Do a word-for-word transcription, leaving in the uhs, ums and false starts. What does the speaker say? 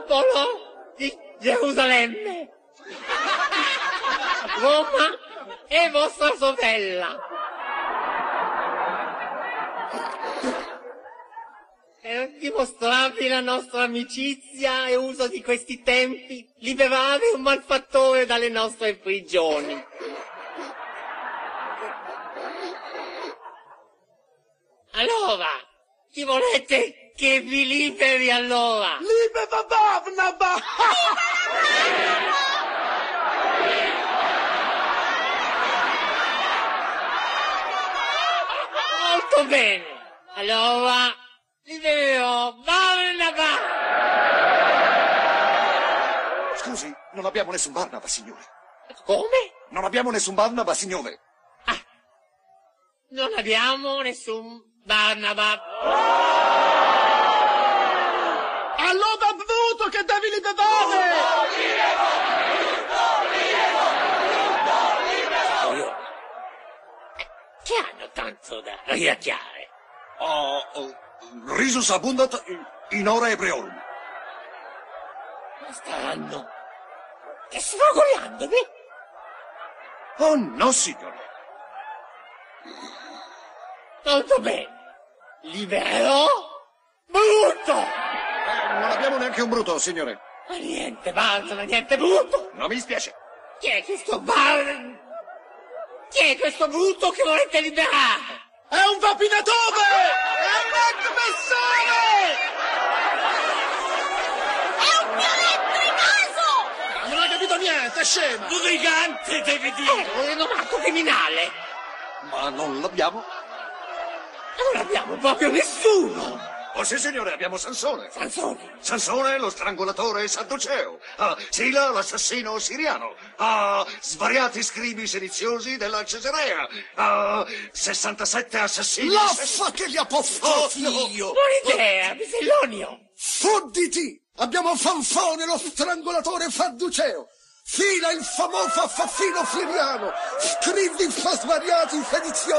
popolo di Gerusalemme. Roma è vostra sorella. Per dimostrarvi la nostra amicizia e uso di questi tempi, liberare un malfattore dalle nostre prigioni. Allora, chi volete che vi liberi allora? Libera Barnaba! Molto bene. Allora, libererò Barnaba. Scusi, non abbiamo nessun Barnaba, signore. Come? Non abbiamo nessun Barnaba, signore. Ah, non abbiamo nessun Barnaba. Allora Bruto che devi liberare! Che hanno tanto da riacchiare? Oh, oh, risus abundat in ora ebreorum. Ma staranno sfragolandomi? Oh no, signore. Molto bene. Libererò Bruto. Eh, non abbiamo neanche un Bruto, signore. Ma niente Barnaba, niente Bruto. Non mi dispiace. Chi è questo Barnaba? Chi è questo Bruto che volete liberare? È un rapinatore! È un aggressore! È un violetto in Non hai capito niente, scema! Un brigante, devi dire! Un rinomato criminale! Ma non l'abbiamo. Non abbiamo proprio nessuno! Oh sì, signore, abbiamo Sansone. Sansone! Sansone, lo strangolatore sadduceo. Ah, Sila, l'assassino siriano. Ah, svariati scribi sediziosi della Cesarea. Ah, sessantasette assassini. L'affa che gli ha posto, Oh, figlio! Buona idea, Bisellonio! Fodditi! Abbiamo Fanfone, lo strangolatore Sadduceo! Fila il famoso assassino siriano! Scrivi fa svariati sediziosi!